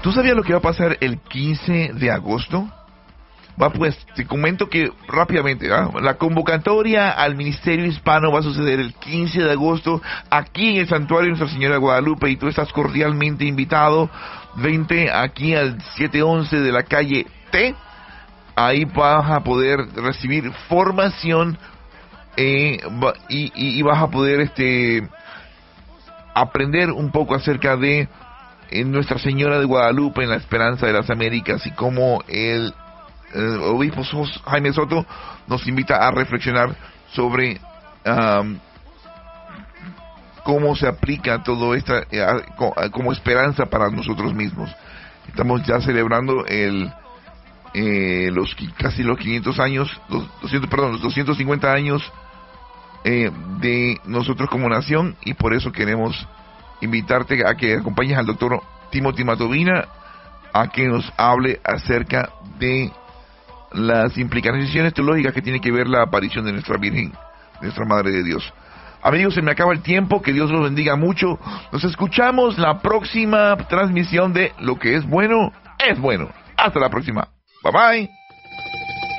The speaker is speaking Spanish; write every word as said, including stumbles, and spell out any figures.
¿Tú sabías lo que va a pasar el quince de agosto? Va, pues, te comento que rápidamente, ¿ah? La convocatoria al Ministerio Hispano va a suceder el quince de agosto aquí en el Santuario de Nuestra Señora de Guadalupe, y tú estás cordialmente invitado. Vente aquí al siete once de la calle T. Ahí vas a poder recibir formación eh, y, y, y vas a poder este aprender un poco acerca de eh, Nuestra Señora de Guadalupe en la Esperanza de las Américas, y cómo el el obispo Jaime Soto nos invita a reflexionar sobre um, cómo se aplica todo esto eh, como esperanza para nosotros mismos. Estamos ya celebrando el eh, los casi los quinientos años, los doscientos, perdón, los doscientos cincuenta años eh, de nosotros como nación, y por eso queremos invitarte a que acompañes al doctor Timothy Matovina a que nos hable acerca de las implicaciones teológicas que tiene que ver la aparición de nuestra Virgen, nuestra Madre de Dios. Amigos, se me acaba el tiempo, que Dios los bendiga mucho. Nos escuchamos la próxima transmisión de Lo que es bueno, es bueno. Hasta la próxima. Bye bye.